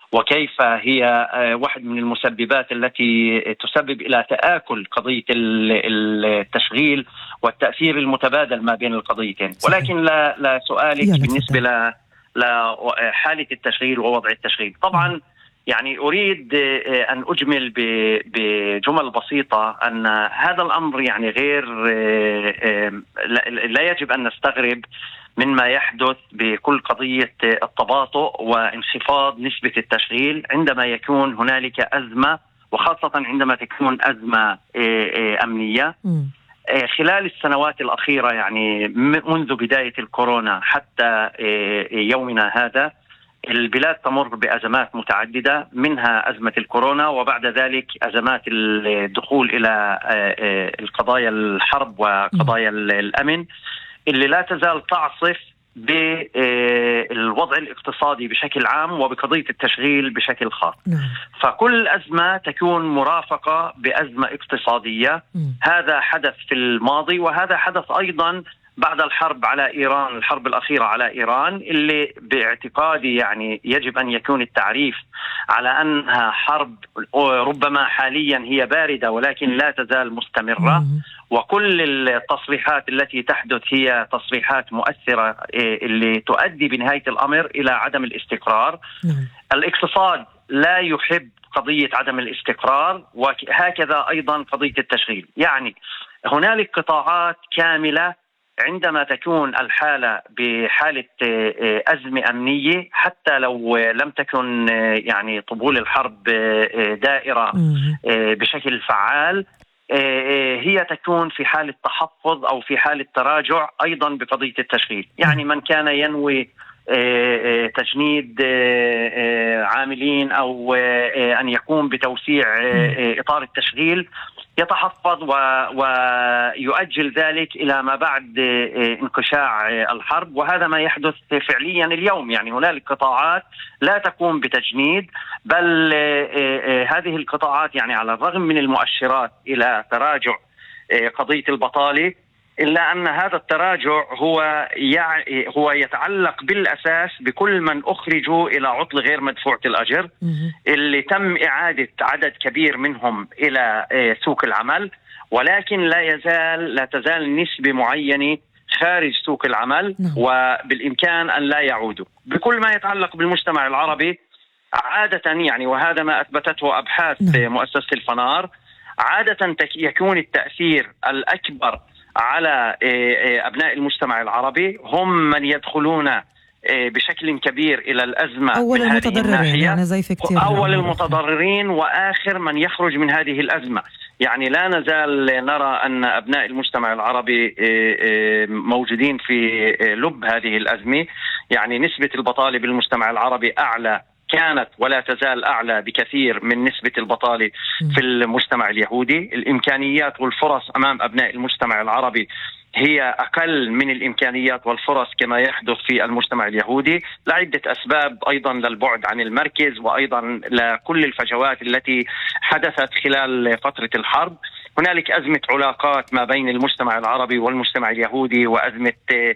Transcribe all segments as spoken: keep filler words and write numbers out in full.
وكيف هي واحد من المسببات التي تسبب إلى تآكل قضية التشغيل والتأثير المتبادل ما بين القضيتين. ولكن لا, لا سؤالك بالنسبة لحالة التشغيل ووضع التشغيل، طبعا يعني أريد أن أجمل بجمل بسيطة أن هذا الأمر يعني غير لا يجب أن نستغرب مما يحدث بكل قضية التباطؤ وانخفاض نسبة التشغيل عندما يكون هنالك أزمة، وخاصة عندما تكون أزمة أمنية. خلال السنوات الأخيرة يعني منذ بداية الكورونا حتى يومنا هذا البلاد تمر بأزمات متعددة، منها أزمة الكورونا وبعد ذلك أزمات الدخول إلى القضايا الحرب وقضايا الأمن اللي لا تزال تعصف بالوضع الاقتصادي بشكل عام وبقضية التشغيل بشكل خاص. فكل أزمة تكون مرافقة بأزمة اقتصادية. هذا حدث في الماضي، وهذا حدث أيضا بعد الحرب على إيران، الحرب الأخيرة على إيران، اللي باعتقادي يعني يجب أن يكون التعريف على أنها حرب ربما حاليا هي باردة ولكن لا تزال مستمرة، وكل التصريحات التي تحدث هي تصريحات مؤثرة اللي تؤدي بنهاية الأمر إلى عدم الاستقرار. الاقتصاد لا يحب قضية عدم الاستقرار، وهكذا أيضا قضية التشغيل. يعني هنالك قطاعات كاملة عندما تكون الحالة بحالة أزمة أمنية، حتى لو لم تكن يعني طبول الحرب دائرة بشكل فعال، هي تكون في حالة تحفظ أو في حالة تراجع أيضا بقضية التشغيل. يعني من كان ينوي تجنيد عاملين أو أن يقوم بتوسيع إطار التشغيل يتحفظ ويؤجل ذلك إلى ما بعد انقشاع الحرب، وهذا ما يحدث فعليا اليوم. يعني هنالك قطاعات لا تقوم بتجنيد، بل هذه القطاعات يعني على الرغم من المؤشرات إلى تراجع قضية البطالة، إلا أن هذا التراجع هو هو يتعلق بالأساس بكل من أخرجوا إلى عطل غير مدفوعة الأجر، اللي تم إعادة عدد كبير منهم إلى سوق العمل، ولكن لا يزال لا تزال نسبة معينة خارج سوق العمل، وبالإمكان أن لا يعودوا. بكل ما يتعلق بالمجتمع العربي عادة يعني، وهذا ما أثبتته أبحاث مؤسسة الفنار، عادة يكون التأثير الأكبر على أبناء المجتمع العربي هم من يدخلون بشكل كبير إلى الأزمة أول المتضررين، يعني زي في كتير أول المتضررين وآخر من يخرج من هذه الأزمة. يعني لا نزال نرى أن أبناء المجتمع العربي موجودين في لب هذه الأزمة. يعني نسبة البطالة بالمجتمع العربي أعلى كانت ولا تزال أعلى بكثير من نسبة البطالة في المجتمع اليهودي. الإمكانيات والفرص أمام أبناء المجتمع العربي هي أقل من الإمكانيات والفرص كما يحدث في المجتمع اليهودي، لعدة أسباب، أيضا للبعد عن المركز، وأيضا لكل الفجوات التي حدثت خلال فترة الحرب. هنالك أزمة علاقات ما بين المجتمع العربي والمجتمع اليهودي، وأزمة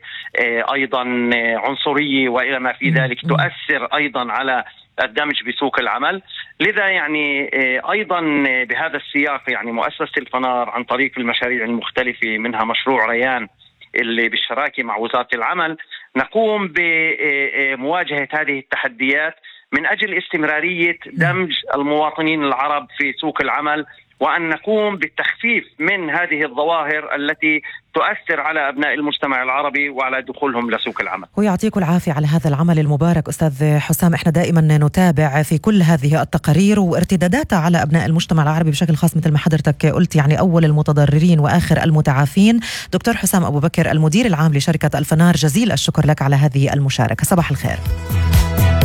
أيضا عنصرية وإلى ما في ذلك تؤثر أيضا على الدمج بسوق العمل. لذا يعني أيضا بهذا السياق يعني مؤسسة الفنار عن طريق المشاريع المختلفة منها مشروع ريان اللي بالشراكة مع وزارة العمل نقوم بمواجهة هذه التحديات من أجل استمرارية دمج المواطنين العرب في سوق العمل، وأن نقوم بالتخفيف من هذه الظواهر التي تؤثر على أبناء المجتمع العربي وعلى دخولهم لسوق العمل. ويعطيكم العافية على هذا العمل المبارك أستاذ حسام. إحنا دائما نتابع في كل هذه التقارير وارتداداتها على أبناء المجتمع العربي بشكل خاص مثل ما حضرتك قلت، يعني أول المتضررين وآخر المتعافين. دكتور حسام أبو بكر المدير العام لشركة الفنار، جزيل الشكر لك على هذه المشاركة. صباح الخير.